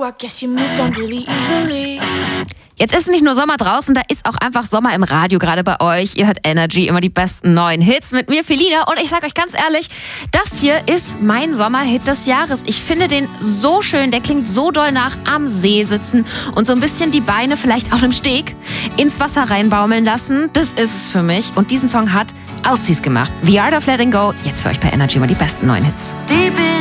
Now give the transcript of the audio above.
I guess you moved on really easily. Jetzt ist nicht nur Sommer draußen, da ist auch einfach Sommer im Radio, gerade bei euch. Ihr hört Energy, immer die besten neuen Hits mit mir, Felina. Und ich sag euch ganz ehrlich, das hier ist mein Sommerhit des Jahres. Ich finde den so schön, der klingt so doll nach am See sitzen und so ein bisschen die Beine vielleicht auf einem Steg ins Wasser reinbaumeln lassen. Das ist es für mich. Und diesen Song hat Aussies gemacht. The Art of Letting Go, jetzt für euch bei Energy immer die besten neuen Hits. Deep in